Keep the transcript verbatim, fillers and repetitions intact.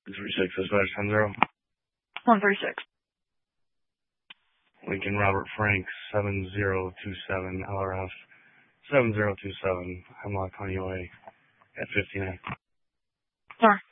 three six, dispatch ten zero. one three six. Lincoln Robert Frank, seven zero two seven, L R F, seven zero two seven, Hemlock Honey Way, at fifty-nine. Sorry.